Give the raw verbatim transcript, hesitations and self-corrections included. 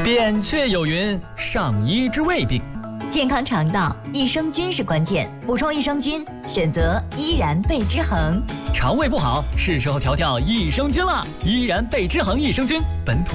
扁鹊有云：上医之未病。 健康肠道，益生菌是关键，补充益生菌，选择依然贝之恒。 肠胃不好，是时候调调益生菌了。依然贝之恒益生菌，本土